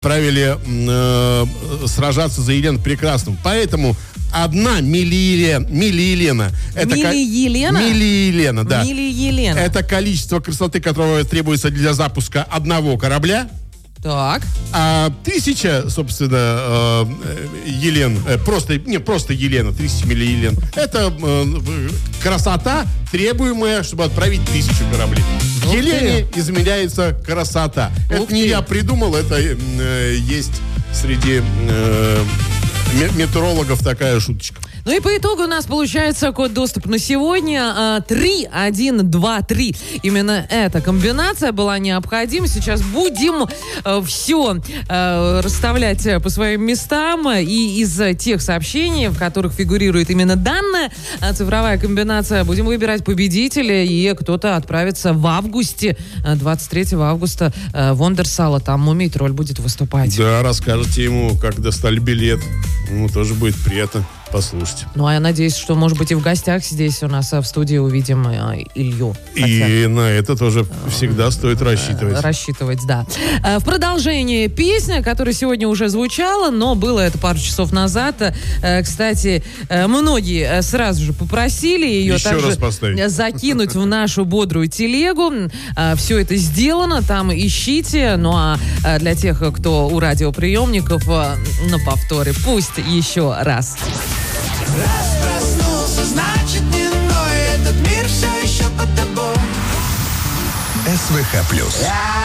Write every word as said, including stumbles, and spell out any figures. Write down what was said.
отправили э, сражаться за Елену Прекрасную. Поэтому одна миллиелена... Миллиелена. Миллиелена? Миллиелена, да. Миллиелена. Это количество красоты, которое требуется для запуска одного корабля. Так. А тысяча, собственно, э, Елен, э, просто, не, просто Елена, тысяча миллиелен. Это э, красота, требуемая, чтобы отправить тысячу кораблей. В Елене измеряется красота. Ух это ты. не я придумал, это э, есть среди э, метеорологов такая шуточка. Ну и по итогу у нас получается код доступа на сегодня три один два три. Именно эта комбинация была необходима. Сейчас будем э, все э, расставлять по своим местам. И из тех сообщений, в которых фигурирует именно данная э, цифровая комбинация, будем выбирать победителя. И кто-то отправится в августе, двадцать третьего августа, э, в Ондерсала. Там Мумий Тролль будет выступать. Да, расскажете ему, как достали билет. Ему тоже будет приятно послушать. Ну, а я надеюсь, что, может быть, и в гостях здесь у нас в студии увидим э, Илью. И Хотя... на это тоже всегда стоит рассчитывать. Рассчитывать, да. Э, В продолжении песня, которая сегодня уже звучала, но было это пару часов назад. Э, Кстати, э, многие э, сразу же попросили ее Еще раз также поставить. закинуть в нашу бодрую телегу. Э, Все это сделано, там ищите. Ну, а э, для тех, кто у радиоприемников, э, на повторе, пусть еще раз. Раз проснулся, значит не ной, этот мир все еще под тобой. СВХ плюс.